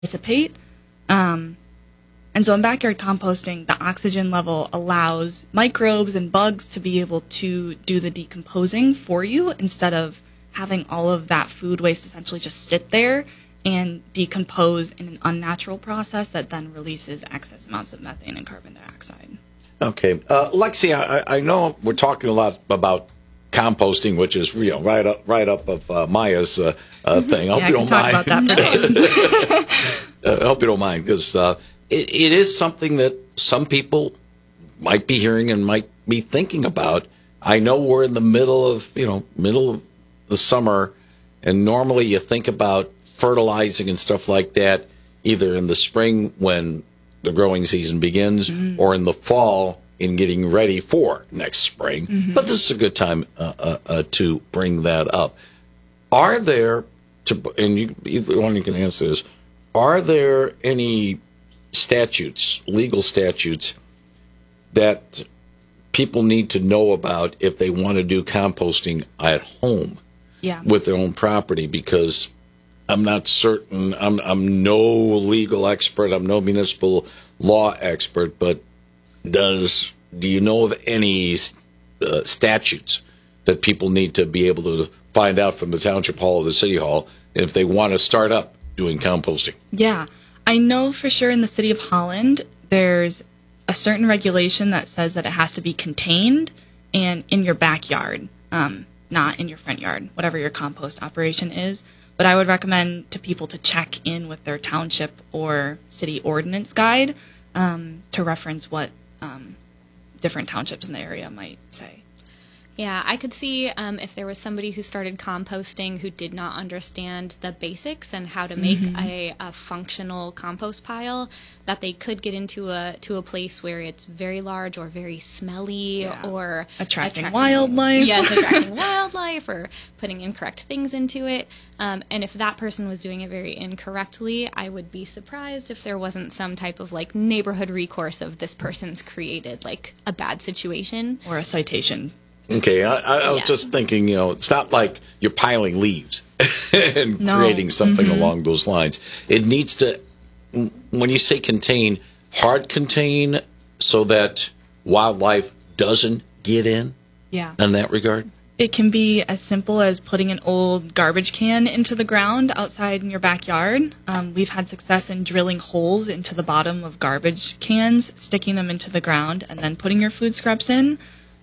dissipate. And so in backyard composting, the oxygen level allows microbes and bugs to be able to do the decomposing for you instead of having all of that food waste essentially just sit there and decompose in an unnatural process that then releases excess amounts of methane and carbon dioxide. Okay. Lexi, I know we're talking a lot about composting, which is right up of Maya's thing. I hope you don't mind. Talk about that for days. I hope you don't mind, because it is something that some people might be hearing and might be thinking about. I know we're in the middle of the summer, and normally you think about fertilizing and stuff like that either in the spring when the growing season begins or in the fall in getting ready for next spring. But this is a good time to bring that up. Are there, and either one you can answer this, are there any legal statutes that people need to know about if they want to do composting at home with their own property? Because I'm not certain. I'm no legal expert. I'm no municipal law expert. But do you know of any statutes that people need to be able to find out from the township hall or the city hall if they want to start up doing composting? Yeah, I know for sure in the city of Holland there's a certain regulation that says that it has to be contained and in your backyard, not in your front yard, whatever your compost operation is. But I would recommend to people to check in with their township or city ordinance guide to reference what different townships in the area might say. Yeah, I could see if there was somebody who started composting who did not understand the basics and how to make a functional compost pile, that they could get into a place where it's very large or very smelly or attracting wildlife. Yes, attracting wildlife or putting incorrect things into it. And if that person was doing it very incorrectly, I would be surprised if there wasn't some type of neighborhood recourse of this person's created a bad situation or a citation. Okay, I was just thinking, it's not like you're piling leaves and creating something along those lines. It needs to, when you say contain, hard contain so that wildlife doesn't get in that regard? It can be as simple as putting an old garbage can into the ground outside in your backyard. We've had success in drilling holes into the bottom of garbage cans, sticking them into the ground, and then putting your food scraps in.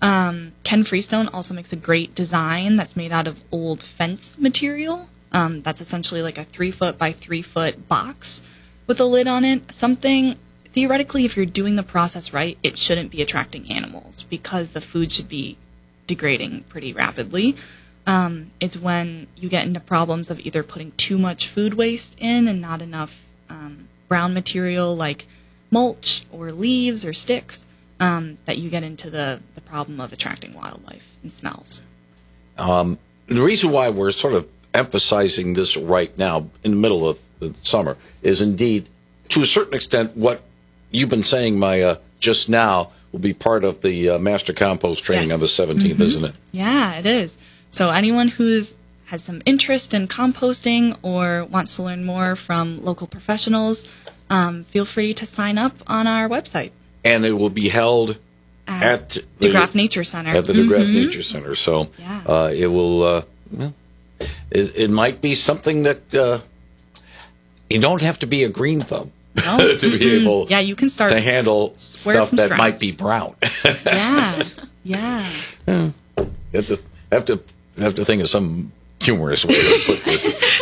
Ken Freestone also makes a great design that's made out of old fence material. That's essentially like a 3-foot by 3-foot box with a lid on it. Something, theoretically, if you're doing the process right, it shouldn't be attracting animals because the food should be degrading pretty rapidly. It's when you get into problems of either putting too much food waste in and not enough brown material like mulch or leaves or sticks. That you get into the problem of attracting wildlife and smells. The reason why we're sort of emphasizing this right now in the middle of the summer is indeed, to a certain extent, what you've been saying, Maya, just now will be part of the Master Compost training on the 17th, isn't it? Yeah, it is. So anyone has some interest in composting or wants to learn more from local professionals, feel free to sign up on our website. And it will be held at the DeGraff Nature Center. At the DeGraff Nature Center. So it will. It might be something that you don't have to be a green thumb to be able. You can start to handle stuff that might be brown. Yeah. You have to think of some humorous way to put this.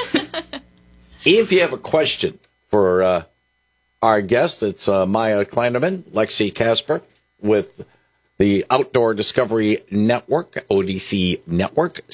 If you have a question for our guest, it's Maya Kleinerman, Lexi Casper, with the Outdoor Discovery Network, ODC Network,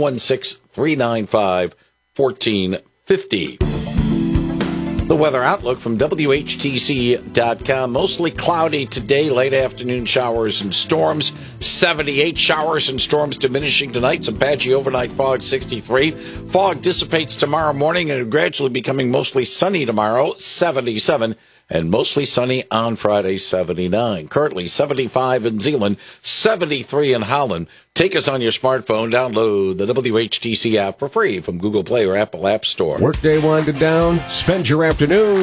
616-395-1450. The weather outlook from WHTC.com. Mostly cloudy today, late afternoon showers and storms. 78 showers and storms diminishing tonight. Some patchy overnight fog, 63. Fog dissipates tomorrow morning and gradually becoming mostly sunny tomorrow, 77. and mostly sunny on Friday, 79. Currently 75 in Zeeland, 73 in Holland. Take us on your smartphone. Download the WHTC app for free from Google Play or Apple App Store. Workday winded down. Spend your afternoon